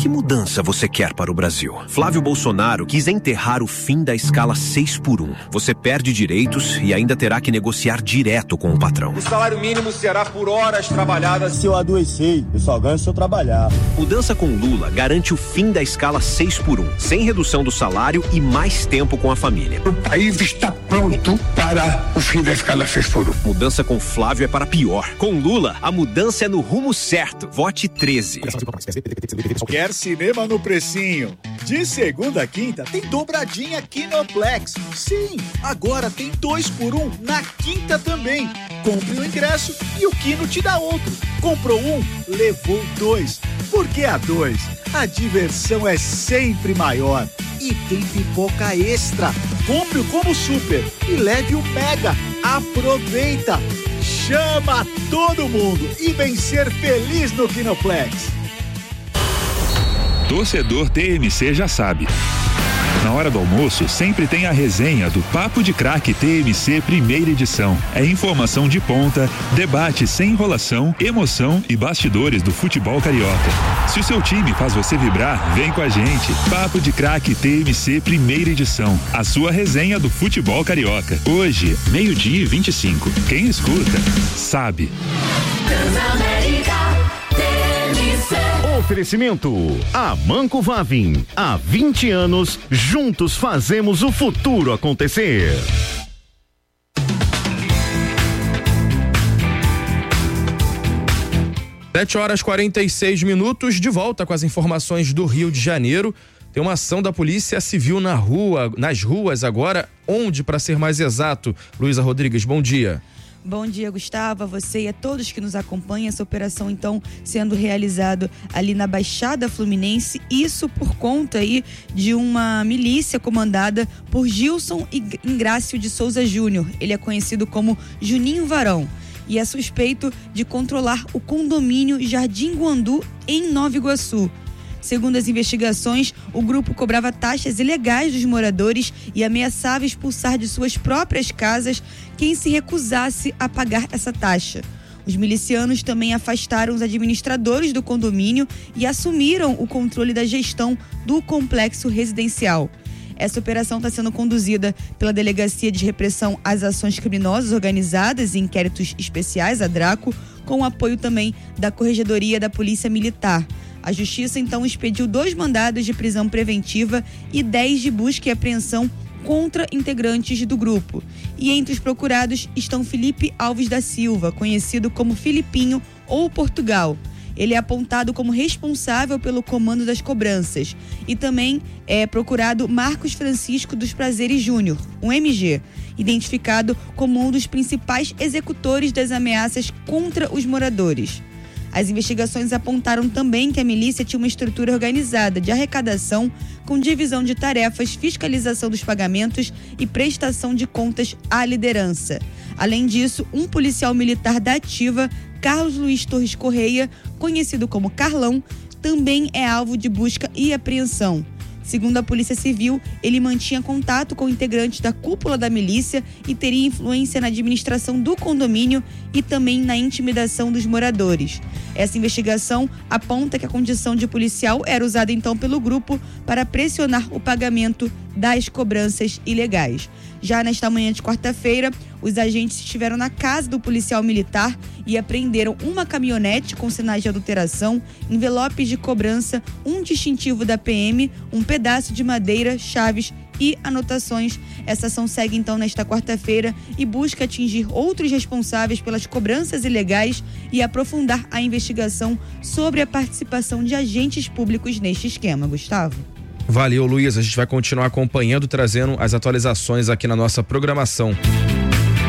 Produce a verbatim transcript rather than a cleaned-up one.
Que mudança você quer para o Brasil? Flávio Bolsonaro quis enterrar o fim da escala seis por um. Você perde direitos e ainda terá que negociar direto com o patrão. O salário mínimo será por horas trabalhadas. Se eu adoecer, eu só ganho se eu trabalhar. Mudança com Lula garante o fim da escala seis por um, sem redução do salário e mais tempo com a família. O país está pronto para o fim da escala seis por um. Mudança com Flávio é para pior. Com Lula, a mudança é no rumo certo. Vote treze. Quer cinema no precinho? De segunda a quinta tem dobradinha Kinoplex. Sim, agora tem dois por um na quinta também. Compre o ingresso e o Kino te dá outro. Comprou um, levou dois. Porque a dois, a diversão é sempre maior. E tem pipoca extra. Compre o Combo Super e leve o Mega. Aproveita! Chama todo mundo e vem ser feliz no Kinoplex. Torcedor T M C já sabe. Na hora do almoço, sempre tem a resenha do Papo de Craque T M C primeira edição. É informação de ponta, debate sem enrolação, emoção e bastidores do futebol carioca. Se o seu time faz você vibrar, vem com a gente. Papo de Craque T M C primeira edição. A sua resenha do futebol carioca. Hoje, meio-dia e vinte e cinco. Quem escuta, sabe. Oferecimento Amanco Vavin. Há vinte anos, juntos fazemos o futuro acontecer. sete horas e quarenta e seis minutos, de volta com as informações do Rio de Janeiro. Tem uma ação da Polícia Civil na rua, nas ruas agora. Onde, para ser mais exato? Luísa Rodrigues, bom dia. Bom dia, Gustavo, a você e a todos que nos acompanham. Essa operação, então, sendo realizada ali na Baixada Fluminense, isso por conta aí de uma milícia comandada por Gilson Ingrácio de Souza Júnior. Ele é conhecido como Juninho Varão e é suspeito de controlar o condomínio Jardim Guandu em Nova Iguaçu. Segundo as investigações, o grupo cobrava taxas ilegais dos moradores e ameaçava expulsar de suas próprias casas quem se recusasse a pagar essa taxa. Os milicianos também afastaram os administradores do condomínio e assumiram o controle da gestão do complexo residencial. Essa operação está sendo conduzida pela Delegacia de Repressão às Ações Criminosas Organizadas e Inquéritos Especiais, a DRACO, com o apoio também da Corregedoria da Polícia Militar. A Justiça, então, expediu dois mandados de prisão preventiva e dez de busca e apreensão contra integrantes do grupo. E entre os procurados estão Felipe Alves da Silva, conhecido como Filipinho ou Portugal. Ele é apontado como responsável pelo comando das cobranças. E também é procurado Marcos Francisco dos Prazeres Júnior, um M G, identificado como um dos principais executores das ameaças contra os moradores. As investigações apontaram também que a milícia tinha uma estrutura organizada de arrecadação com divisão de tarefas, fiscalização dos pagamentos e prestação de contas à liderança. Além disso, um policial militar da ativa, Carlos Luiz Torres Correia, conhecido como Carlão, também é alvo de busca e apreensão. Segundo a Polícia Civil, ele mantinha contato com integrantes da cúpula da milícia e teria influência na administração do condomínio e também na intimidação dos moradores. Essa investigação aponta que a condição de policial era usada então pelo grupo para pressionar o pagamento das cobranças ilegais. Já nesta manhã de quarta-feira, os agentes estiveram na casa do policial militar e apreenderam uma caminhonete com sinais de adulteração, envelopes de cobrança, um distintivo da P M, um pedaço de madeira, chaves e anotações. Essa ação segue então nesta quarta-feira e busca atingir outros responsáveis pelas cobranças ilegais e aprofundar a investigação sobre a participação de agentes públicos neste esquema. Gustavo. Valeu, Luiz. A gente vai continuar acompanhando, trazendo as atualizações aqui na nossa programação.